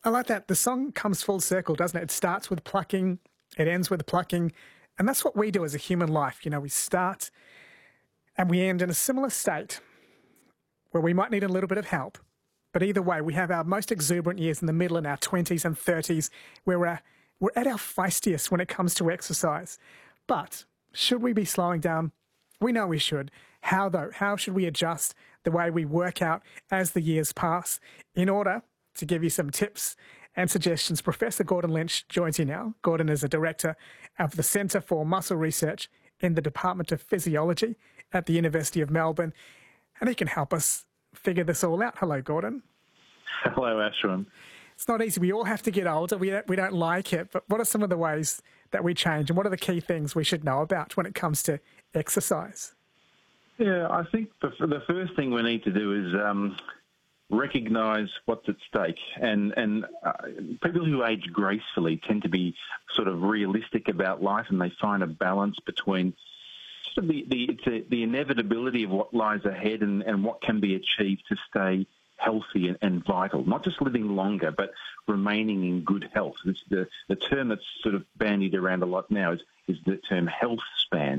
I like that. The song comes full circle, doesn't it? It starts with plucking, it ends with plucking. And that's what we do as a human life. You know, we start and we end in a similar state where we might need a little bit of help. But either way, we have our most exuberant years in the middle, in our 20s and 30s, where we're at our feistiest when it comes to exercise. But should we be slowing down? We know we should. How, though? How should we adjust the way we work out as the years pass? In order to give you some tips and suggestions, Professor Gordon Lynch joins you now. Gordon is a director of the Centre for Muscle Research in the Department of Physiology at the University of Melbourne, and he can help us figure this all out. Hello, Gordon. Hello, Ashwin. It's not easy. We all have to get older. We don't like it. But what are some of the ways that we change, and what are the key things we should know about when it comes to exercise? Yeah, I think the first thing we need to do is recognise what's at stake. And people who age gracefully tend to be sort of realistic about life, and they find a balance between sort of the inevitability of what lies ahead and what can be achieved to stay healthy and vital, not just living longer, but remaining in good health. It's the term that's sort of bandied around a lot now is the term health span.